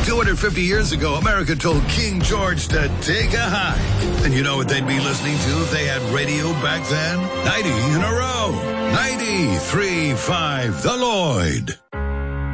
250 years ago, America told King George to take a hike. And you know what they'd be listening to if they had radio back then? 90 in a row. 93.5 The Lloyd.